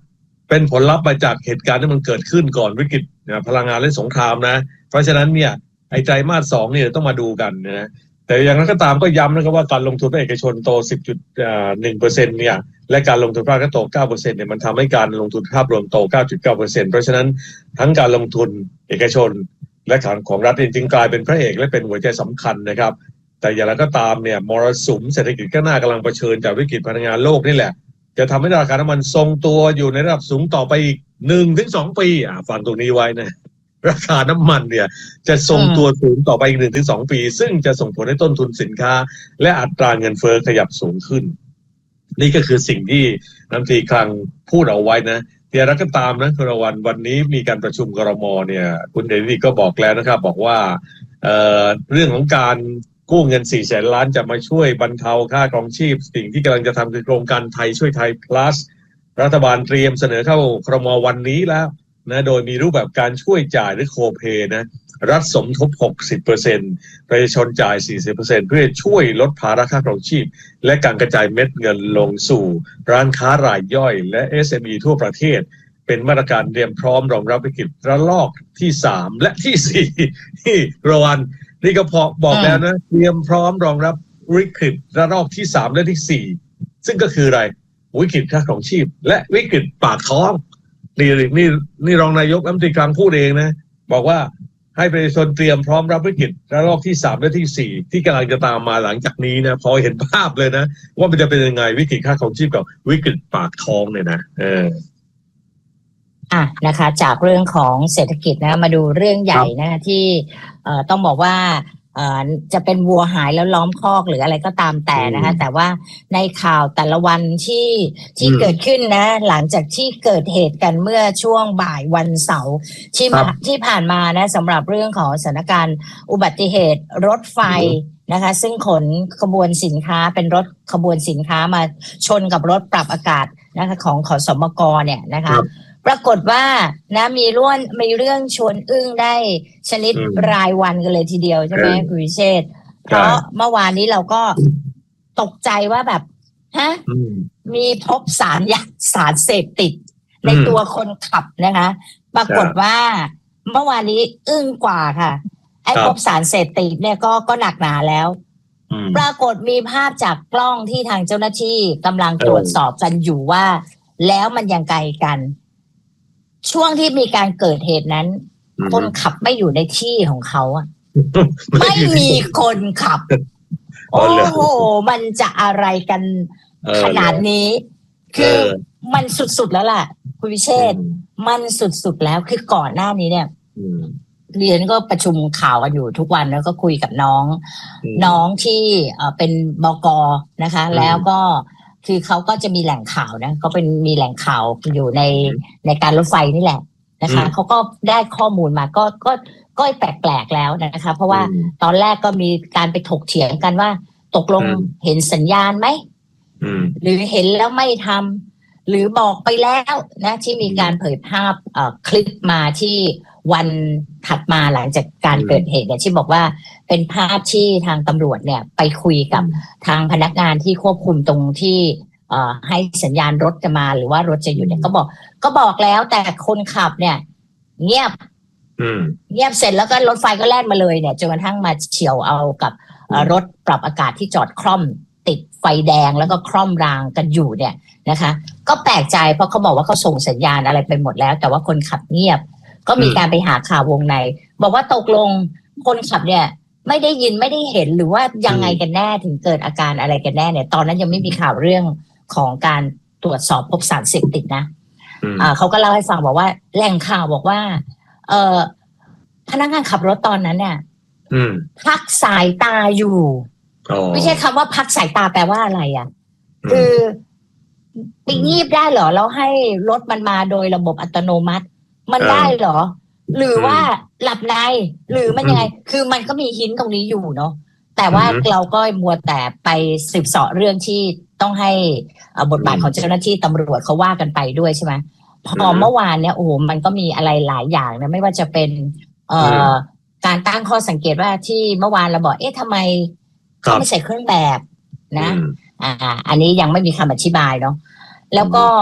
เป็นผลลัพธ์มาจากเหตุการณ์ที่มันเกิดขึ้นก่อนวิกฤตพลังงานและสงครามนะเพราะฉะนั้นเนี่ยไอ้ไตรมาสสองเนี่ยต้องมาดูกันนะแต่อย่างนั้นก็ตามก็ย้ำนะครับว่าการลงทุนภาคเอกชนโต สิบจุดหนึ่งเปอร์เซ็นต์ เนี่ยและการลงทุนภาครัฐโต เก้าเปอร์เซ็นต์ เนี่ยมันทำให้การลงทุนภาพรวมโต เก้าจุดเก้าเปอร์เซ็นต์ เพราะฉะนั้นทั้งการลงทุนเอกชนและของรัฐจริงๆกลายเป็นพระเอกและเป็นหัวใจสำคัญนะครับแต่อย่างไรก็ตามเนี่ยมรสุมเศรษฐกิจข้างหน้ากำลังเผชิญจากวิกฤตพลังงานโลกนี่แหละจะทำให้ราคาน้ำมันทรงตัวอยู่ในระดับสูงต่อไปอีก หนึ่งถึงสอง ปีอ่ะฟังตรงนี้ไว้นะราคาน้ำมันเนี่ยจะทรงตัวสูงต่อไปอีก หนึ่งถึงสอง ปีซึ่งจะส่งผลให้ต้นทุนสินค้าและอัตราเงินเฟ้อขยับสูงขึ้นนี่ก็คือสิ่งที่รัฐมนตรีคลังพูดเอาไว้นะแต่อะไรก็ตามนะคุณวันวันนี้มีการประชุมครม.เนี่ยคุณเดนิก็บอกแล้วนะครับบอกว่าเอ่อเรื่องของการกู้เงินสี่แสนล้านจะมาช่วยบรรเทาค่าครองชีพสิ่งที่กำลังจะทำคือโครงการไทยช่วยไทย plus รัฐบาลเตรียมเสนอเข้าครม.วันนี้แล้วนะโดยมีรูปแบบการช่วยจ่ายหรือโคเพนะรัฐสมทบ หกสิบเปอร์เซ็นต์ ประชาชนจ่าย สี่สิบเปอร์เซ็นต์ เพื่อช่วยลดภาระค่าครองชีพและการกระจายเม็ดเงินลงสู่ร้านค้ารายย่อยและ เอส เอ็ม อี ทั่วประเทศเป็นมาตรการเตรียมพร้อมรองรับวิกฤตระลอกที่สามและที่สี่ที่รวันนี่ก็พอบอกแล้วนะเตรียมพร้อมรองรับวิกฤตระลอกที่สามและที่สี่ซึ่งก็คืออะไรวิกฤตค่าครองชีพและวิกฤตปากท้องนี่นี่นี่รองนายกรัฐมนตรีคลังพูดเองนะบอกว่าให้ประชาชนเตรียมพร้อมรับวิกฤตระลอกที่สามและที่สี่ที่กำลังจะตามมาหลังจากนี้นะพอเห็นภาพเลยนะว่ามันจะเป็นยังไงวิกฤตค่าครองชีพกับวิกฤตปากท้องเนี่ยนะเอออ่ะนะคะจากเรื่องของเศรษฐกิจนะมาดูเรื่องใหญ่นะที่เอ่อต้องบอกว่าเอ่อจะเป็นวัวหายแล้วล้อมคอกหรืออะไรก็ตามแต่นะคะแต่ว่าในข่าวแต่ละวันที่ที่เกิดขึ้นนะหลังจากที่เกิดเหตุกันเมื่อช่วงบ่ายวันเสาร์ที่มาที่ผ่านมานะสำหรับเรื่องของสถานการณ์อุบัติเหตุรถไฟนะคะซึ่งขนขบวนสินค้าเป็นรถขบวนสินค้ามาชนกับรถปรับอากาศนะคะของขสมกเนี่ยนะคะปรากฏว่านะมีร่วนมีเรื่องชวนอึ้งได้ชนิดรายวันกันเลยทีเดียวใช่ไหมคุณวิเชษฐ์เพราะเมื่อวานนี้เราก็ตกใจว่าแบบฮะมีพบสารยาสารเสพติดในตัวคนขับนะคะปรากฏว่าเมื่อวานนี้อึ้งกว่าค่ะไอ้พบสารเสพติดเนี่ยก็ก็หนักหนาแล้วปรากฏมีภาพจากกล้องที่ทางเจ้าหน้าที่กำลังตรวจสอบกันอยู่ว่าแล้วมันยังไกลกันช่วงที่มีการเกิดเหตุนั้นคนขับไม่อยู่ในที่ของเขาอ่ะ ไม่มีคนขับโอ้โหมันจะอะไรกันขนาดนี้คือมันสุดๆแล้วล่ะคุณวิเชษฐ์มันสุดๆแล้วคือก่อนหน้านี้เนี่ยเรียนก็ประชุมข่าวกันอยู่ทุกวันแล้วก็คุยกับน้องน้องที่เป็นบก.นะคะแล้วก็คือเขาก็จะมีแหล่งข่าวนะเขาเป็นมีแหล่งข่าวอยู่ในในการรถไฟนี่แหละนะคะเขาก็ได้ข้อมูลมาก็ก็ก็แปลกๆแล้วนะคะเพราะว่าตอนแรกก็มีการไปถกเถียงกันว่าตกลงเห็นสัญญาณไหมหรือเห็นแล้วไม่ทำหรือบอกไปแล้วนะที่มีการเผยภาพเอ่อคลิปมาที่วันถัดมาหลังจากการเกิดเหตุเนี่ยที่บอกว่าเป็นภาพที่ทางตำรวจเนี่ยไปคุยกับทางพนักงานที่ควบคุมตรงที่เอ่อให้สัญญาณรถจะมาหรือว่ารถจะหยุดเนี่ยก็บอกก็บอกแล้วแต่คนขับเนี่ยเงียบเงียบเสร็จแล้วก็รถไฟก็แล่นมาเลยเนี่ยจนกระทั่งมาเฉี่ยวเอากับรถปรับอากาศที่จอดคล่อมติดไฟแดงแล้วก็คล่อมรางกันอยู่เนี่ยนะคะก็แปลกใจเพราะเขาบอกว่าเขาส่งสัญญาณอะไรไปหมดแล้วแต่ว่าคนขับเงียบก็มีการไปหาข่าววงในบอกว่าตกลงคนขับเนี่ยไม่ได้ยินไม่ได้เห็นหรือว่ายังไงกันแน่ถึงเกิดอาการอะไรกันแน่เนี่ยตอนนั้นยังไม่มีข่าวเรื่องของการตรวจสอบพบสารเสพติดนะอ่าเขาก็เล่าให้ฟังบอกว่าแหล่งข่าวบอกว่าเอ่อพนักงานขับรถตอนนั้นเนี่ยพักสายตาอยู่ไม่ใช่คำว่าพักสายตาแปลว่าอะไรอ่ะคือไปงีบได้เหรอแล้วให้รถมันมาโดยระบบอัตโนมัติมันได้เหรอหรือว่าหลับในหรือมันยังไงคือมันก็มีหินตรงนี้อยู่เนาะแต่ว่าเราก็มัวแต่ไปสืบเสาะเรื่องที่ต้องให้บทบาทของเจ้าหน้าที่ตำรวจเขาว่ากันไปด้วยใช่ไหมพอเมื่อวานเนี่ยโอ้โหมันก็มีอะไรหลายอย่างนะไม่ว่าจะเป็นเอ่อการตั้งข้อสังเกตว่าที่เมื่อวานเราบอกเอ๊ะทำไมเขาไม่ใส่เครื่องแบบนะอ่าอันนี้ยังไม่มีคำอธิบายเนาะแล้วก็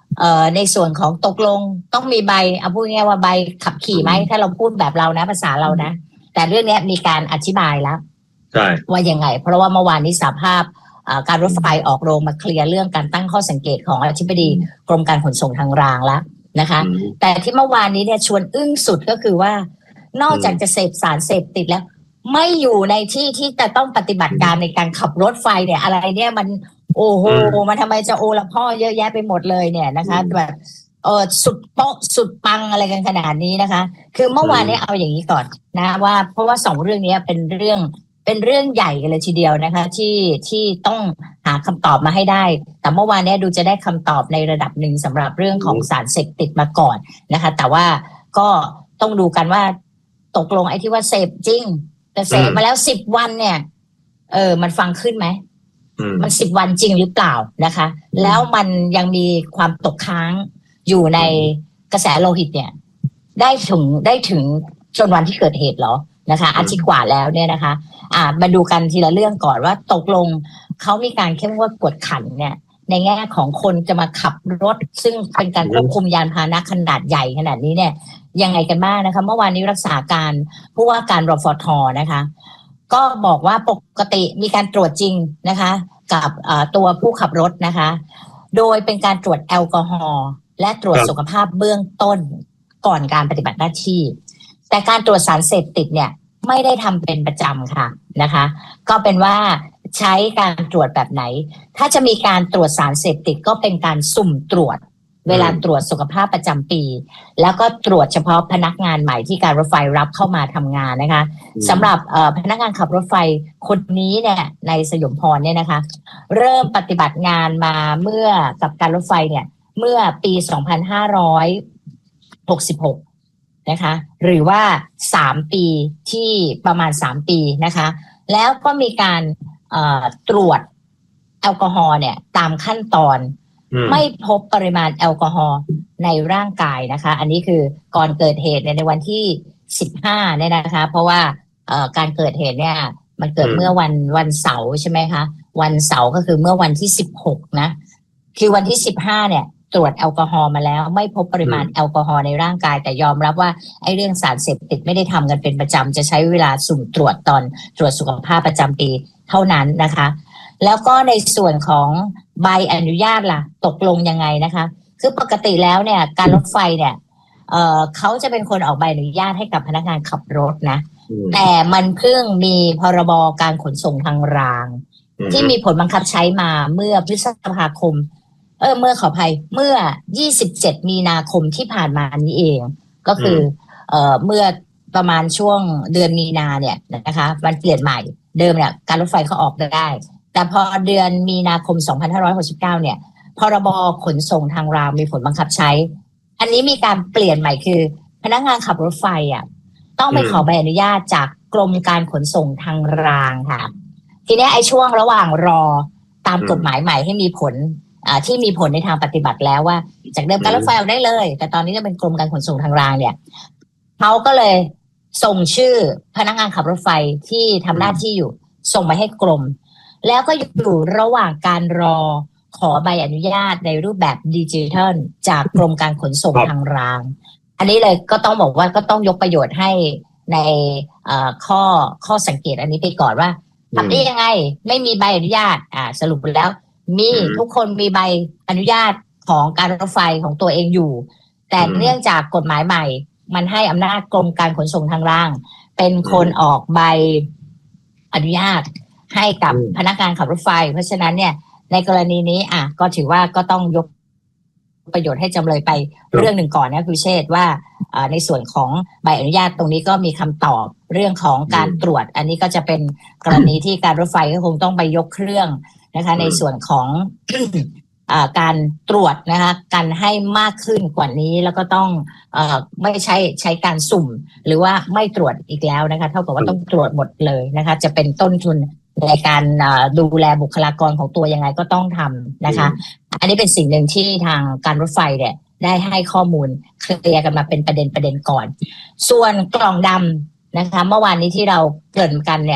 เอ่อในส่วนของตกลงต้องมีใบเอาพูดง่ายๆว่าใบขับขี่ไหมถ้าเราพูดแบบเรานะภาษาเรานะแต่เรื่องนี้มีการอธิบายแล้วใช่ว่ายังไงเพราะว่าเมื่อวานนี้สหภาพการรถไฟออกโรงมาเคลียร์เรื่องการตั้งข้อสังเกตของอธิบดีกรมการขนส่งทางรางแล้วนะคะแต่ที่เมื่อวานนี้เนี่ยชวนอึ้งสุดก็คือว่านอกจากจะเสพสารเสพติดแล้วไม่อยู่ในที่ที่จะต้องปฏิบัติการในการขับรถไฟเนี่ยอะไรเนี่ยมันโอ้โหมันทำไมจะโอละพ่อเยอะแยะไปหมดเลยเนี่ยนะคะแบบเออสุดโป๊ะสุดปังอะไรกันขนาดนี้นะคะคือเมื่อวานนี้เอาอย่างนี้ก่อนนะว่าเพราะว่าสองเรื่องนี้เป็นเรื่องเป็นเรื่องใหญ่กันเลยทีเดียวนะคะที่ที่ต้องหาคำตอบมาให้ได้แต่เมื่อวานนี้ดูจะได้คำตอบในระดับหนึ่งสำหรับเรื่องของสารเสพติดมาก่อนนะคะแต่ว่าก็ต้องดูกันว่าตกลงไอ้ที่ว่าเสพจริงแต่เสพมาแล้วสิบวันเนี่ยเออมันฟังขึ้นไหมมันสิบวันจริงหรือเปล่านะคะแล้วมันยังมีความตกค้างอยู่ในกระแสโลหิตเนี่ยได้ถึงได้ถึงจนวันที่เกิดเหตุเหรอนะคะอาทิตย์กว่าแล้วเนี่ยนะคะอ่ามาดูกันทีละเรื่องก่อนว่าตกลงเขามีการเข้มงวดกวดขันเนี่ยในแง่ของคนจะมาขับรถซึ่งเป็นการควบคุมยานพาหนะขนาดใหญ่ขนาดนี้เนี่ยยังไงกันบ้างนะคะเมื่อวานนี้รักษาการผู้ว่าการรฟท.นะคะก็บอกว่าปกติมีการตรวจจริงนะคะกับตัวผู้ขับรถนะคะโดยเป็นการตรวจแอลกอฮอล์และตรวจสุขภาพเบื้องต้นก่อนการปฏิบัติหน้าที่แต่การตรวจสารเสพติดเนี่ยไม่ได้ทำเป็นประจำค่ะนะคะก็เป็นว่าใช้การตรวจแบบไหนถ้าจะมีการตรวจสารเสพติดก็เป็นการสุ่มตรวจเวลาตรวจสุขภาพประจำปีแล้วก็ตรวจเฉพาะพนักงานใหม่ที่การรถไฟรับเข้ามาทำงานนะคะสำหรับพนักงานขับรถไฟคนนี้เนี่ยในสยมพรเนี่ยนะคะเริ่มปฏิบัติงานมาเมื่อกับการรถไฟเนี่ยเมื่อปีสองพันห้าร้อยหกสิบหกนะคะหรือว่าสามปีที่ประมาณสามปีนะคะแล้วก็มีการตรวจแอลกอฮอล์เนี่ยตามขั้นตอนไม่พบปริมาณแอลกอฮอล์ในร่างกายนะคะอันนี้คือก่อนเกิดเหตุในวันที่สิบห้าเนี่ยนะคะเพราะว่าการเกิดเหตุเนี่ยมันเกิดเมื่อวันวันเสาร์ใช่ไหมคะวันเสาร์ก็คือเมื่อวันที่สิบหกนะคือวันที่สิบห้าเนี่ยตรวจแอลกอฮอล์มาแล้วไม่พบปริมาณแอลกอฮอล์ในร่างกายแต่ยอมรับว่าไอ้เรื่องสารเสพติดไม่ได้ทำกันเป็นประจำจะใช้เวลาสุ่มตรวจตอนตรวจสุขภาพประจำปีเท่านั้นนะคะแล้วก็ในส่วนของใบอนุญาตล่ะตกลงยังไงนะคะคือปกติแล้วเนี่ยการรถไฟเนี่ยเอ่อเขาจะเป็นคนออกใบอนุญาตให้กับพนักงานขับรถนะแต่มันเพิ่งมีพรบการขนส่งทางรางที่มีผลบังคับใช้มาเมื่อพฤษภาคมเออเมื่อขออภัยเมื่อยี่สิบเจ็ดมีนาคมที่ผ่านมานี้เองก็คือเอ่อเมื่อประมาณช่วงเดือนมีนาเนี่ยนะคะมันเปลี่ยนใหม่เดิมเนี่ยการรถไฟเขาออกได้แต่พอเดือนมีนาคมสองพันห้าร้อยหกสิบเก้าเนี่ยพรบขนส่งทางรางมีผลบังคับใช้อันนี้มีการเปลี่ยนใหม่คือพนักงานขับรถไฟอ่ะต้องไปขอใบอนุญาตจากกรมการขนส่งทางรางค่ะทีนี้ไอ้ช่วงระหว่างรอตามกฎหมายใหม่ให้มีผลอ่าที่มีผลในทางปฏิบัติแล้วว่าจากเดิมการรถไฟเอาได้เลยแต่ตอนนี้จะเป็นกรมการขนส่งทางรางเนี่ยเขาก็เลยส่งชื่อพนักงานขับรถไฟที่ทำหน้าที่อยู่ส่งไปให้กรมแล้วก็อยู่ระหว่างการรอขอใบอนุญาตในรูปแบบดิจิทัลจากกรมการขนส่งทางรางอันนี้เลยก็ต้องบอกว่าก็ต้องยกประโยชน์ให้ในข้อข้อสังเกตอันนี้ไปก่อนว่าทำได้ยังไงไม่มีใบอนุญาตอ่าสรุปแล้วมีทุกคนมีใบอนุญาตของการรถไฟของตัวเองอยู่แต่เนื่องจากกฎหมายใหม่มันให้อำนาจกรมการขนส่งทางรางเป็นคนออกใบอนุญาตให้กับพนักงานขับรถไฟเพราะฉะนั้นเนี่ยในกรณีนี้อ่ะก็ถือว่าก็ต้องยกประโยชน์ให้จำเลยไปเรื่องหนึ่งก่อนนะคือเชษว่าในส่วนของใบอนุญาตตรงนี้ก็มีคำตอบเรื่องของการตรวจอันนี้ก็จะเป็นกรณีที่การรถไฟก็คงต้องไปยกเครื่องนะคะในส่วนของ การตรวจนะคะการให้มากขึ้นกว่านี้แล้วก็ต้องเอ่อไม่ใช้ใช้การสุ่มหรือว่าไม่ตรวจอีกแล้วนะคะเท่ากับว่าต้องตรวจหมดเลยนะคะจะเป็นต้นทุนในการดูแลบุคลากรของตัวยังไงก็ต้องทำนะคะอันนี้เป็นสิ่งหนึ่งที่ทางการรถไฟเนี่ยได้ให้ข้อมูลเคลียร์กันมาเป็นประเด็นประเด็นก่อนส่วนกล่องดำนะคะเมื่อวานนี้ที่เราเกริ่นกันเนี่ย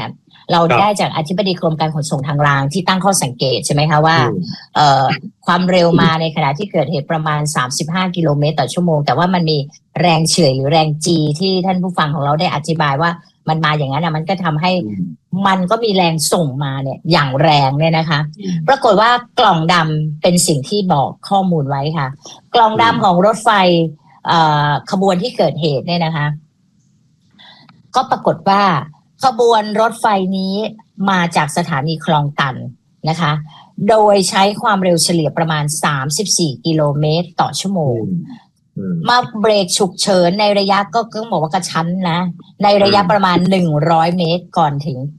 เราได้จากอธิบดีกรมการขนส่งทางรางที่ตั้งข้อสังเกตใช่ไหมคะว่าเอ่อความเร็วมาในขณะที่เกิดเหตุประมาณสามสิบห้ากิโลเมตรต่อชั่วโมงแต่ว่ามันมีแรงเฉื่อยหรือแรงจีที่ท่านผู้ฟังของเราได้อธิบายว่ามันมาอย่างนั้นนะมันก็ทำให้มันก็มีแรงส่งมาเนี่ยอย่างแรงเนี่ยนะคะปรากฏว่ากล่องดำเป็นสิ่งที่บอกข้อมูลไว้ค่ะกล่องดำของรถไฟขบวนที่เกิดเหตุเนี่ยนะคะก็ปรากฏว่าขบวนรถไฟนี้มาจากสถานีคลองตันนะคะโดยใช้ความเร็วเฉลี่ยประมาณสามสิบสี่กิโลเมตรต่อชั่วโมงมาเบรกฉุกเฉินในระยะก็ต้องบอกว่ากระชั้นนะในระยะประมาณหนึ่งร้อยเมตรก่อนถึง